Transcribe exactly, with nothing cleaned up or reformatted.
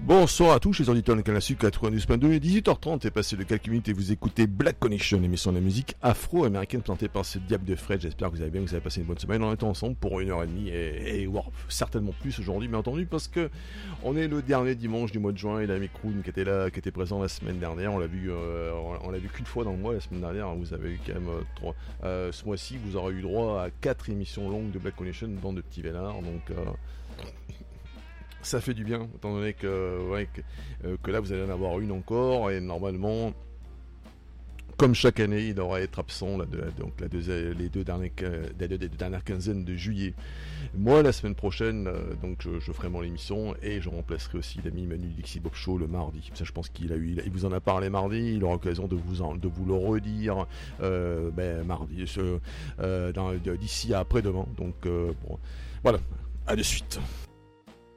Bonsoir à tous les auditeurs de Canal Sud quatre-vingt-douze point deux, dix-huit heures trente est passé de quelques minutes et vous écoutez Black Connection, émission de musique afro-américaine présentée par ce diable de Fred. J'espère que vous allez bien, que vous avez passé une bonne semaine. On est ensemble pour une heure et demie et, et voire certainement plus aujourd'hui, bien entendu, parce que on est le dernier dimanche du mois de juin et l'ami Kroon qui était là, qui était présent la semaine dernière, on l'a vu, euh, on l'a vu qu'une fois dans le mois la semaine dernière. Vous avez eu quand même euh, trois. Euh, ce mois-ci, vous aurez eu droit à quatre émissions longues de Black Connection dans de petits vélards, donc. Euh, Ça fait du bien, étant donné que, ouais, que, euh, que là vous allez en avoir une encore, et normalement, comme chaque année, il devrait être absent là, de, donc, la deux, les, deux dernières, les, deux, les deux dernières quinzaines de juillet. Moi, la semaine prochaine, euh, donc je, je ferai mon émission et je remplacerai aussi l'ami Manu Dixie Bob Show le mardi. Ça, je pense qu'il a eu, il, il vous en a parlé mardi, il aura l'occasion de vous, en, de vous le redire euh, ben, mardi, ce, euh, dans, d'ici à après-demain. Donc, euh, bon, voilà, à de suite.